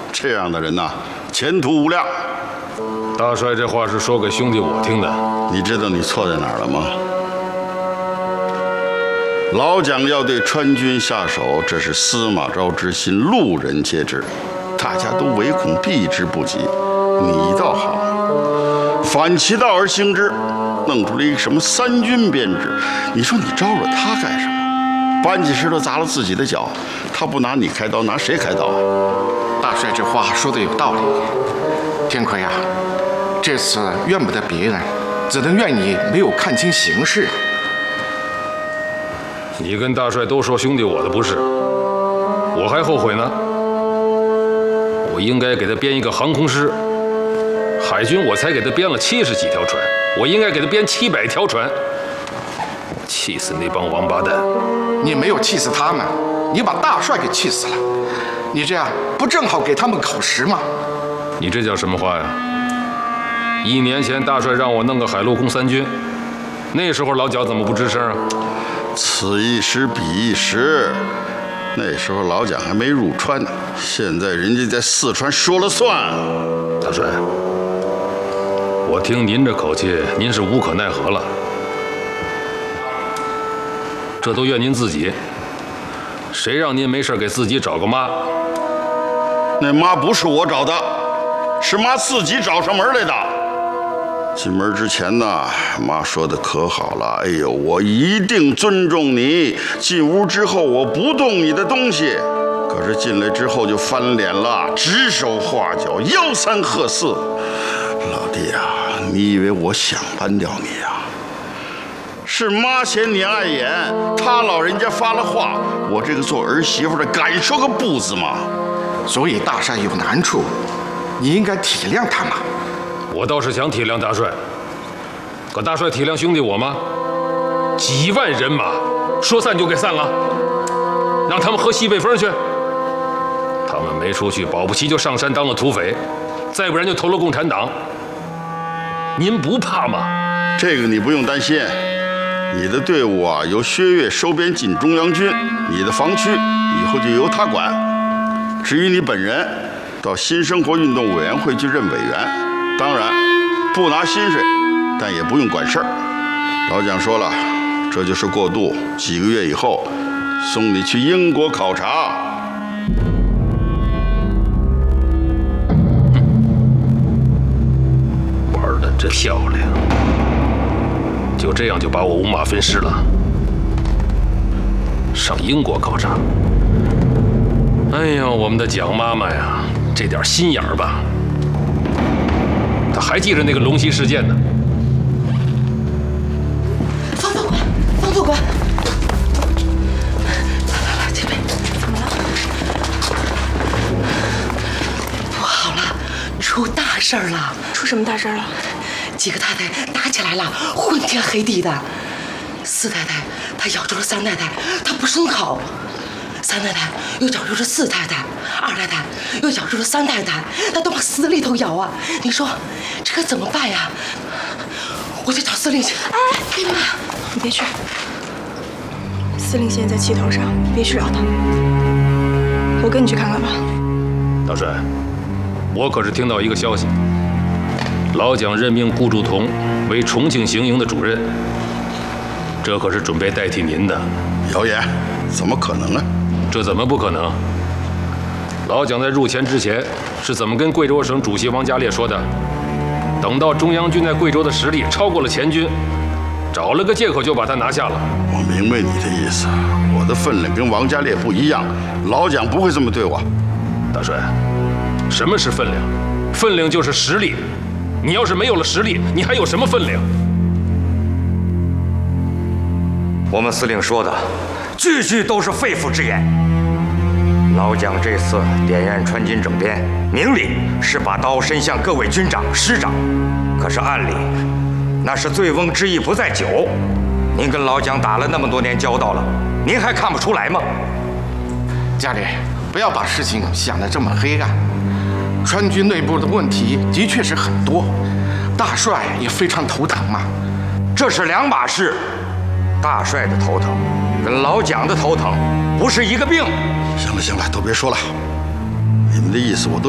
这样的人呐，前途无量。 大帅这话是说给兄弟我听的。 你知道你错在哪儿了吗？老蒋要对川军下手，这是司马昭之心，路人皆知，大家都唯恐避之不及。你倒好，反其道而行之，弄出了一个什么三军编制。你说你招惹他干什么？搬起石头砸了自己的脚，他不拿你开刀，拿谁开刀啊？ 大帅这话说的有道理。天魁啊，这次怨不得别人，只能怨你没有看清形势。 你跟大帅都说兄弟我的不是，我还后悔呢。我应该给他编一个航空师，海军我才给他编了70几条船，我应该给他编700条船。气死那帮王八蛋！ 你没有气死他们，你把大帅给气死了。你这样不正好给他们口实吗？ 你这叫什么话呀？1年前大帅让我弄个海陆空三军，那时候老蒋怎么不吱声啊？ 此一时彼一时，那时候老蒋还没入川呢，现在人家在四川说了算。 大帅，我听您这口气，您是无可奈何了。这都怨您自己，谁让您没事给自己找个妈？ 那妈不是我找的，是妈自己找上门来的。进门之前呢，妈说的可好了，哎呦，我一定尊重你。进屋之后，我不动你的东西。可是进来之后就翻脸了，指手画脚，吆三喝四。老弟啊，你以为我想搬掉你啊？是妈嫌你碍眼，她老人家发了话，我这个做儿媳妇的敢说个不字吗？ 所以大帅有难处，你应该体谅他嘛。 我倒是想体谅大帅，可大帅体谅兄弟我吗？几万人马，说散就给散了，让他们喝西北风去。他们没出去，保不齐就上山当了土匪，再不然就投了共产党。您不怕吗？ 这个你不用担心，你的队伍啊由薛岳收编进中央军，你的防区以后就由他管。至于你本人，到新生活运动委员会去任委员。当然，不拿薪水，但也不用管事儿。老蒋说了，这就是过渡，几个月以后送你去英国考察。 玩得真漂亮，就这样就把我五马分尸了，上英国考察。哎呀，我们的蒋妈妈呀，这点心眼儿吧。他还记着那个龙溪事件呢。 方总管，方总管，来这边，怎么了？不好了，出大事儿了！ 出什么大事了？ 几个太太打起来了，昏天黑地的。四太太她咬住了三太太，她不松口；三太太又咬住了四太太，二太太又咬住了三太太，她都往死里头咬啊！你说这可怎么办呀？我去找司令去。 哎，别妈，你别去。司令现在在气头上，别去扰他。我跟你去看看吧。 大帅，我可是听到一个消息，老蒋任命顾祝同为重庆行营的主任，这可是准备代替您的。 谣言，怎么可能啊？ 这怎么不可能？老蒋在入黔之前是怎么跟贵州省主席王家烈说的？等到中央军在贵州的实力超过了黔军，找了个借口就把他拿下了。 我明白你的意思，我的分量跟王家烈不一样，老蒋不会这么对我。 大帅，什么是分量？分量就是实力。你要是没有了实力，你还有什么分量？ 我们司令说的，句句都是肺腑之言。老蒋这次点燃川军整编，明里是把刀伸向各位军长、师长，可是暗里那是醉翁之意不在酒。您跟老蒋打了那么多年交道了，您还看不出来吗？ 家里不要把事情想得这么黑暗。川军内部的问题的确是很多，大帅也非常头疼嘛。 这是两码事，大帅的头疼跟老蒋的头疼不是一个病。 行了行了，都别说了，你们的意思我都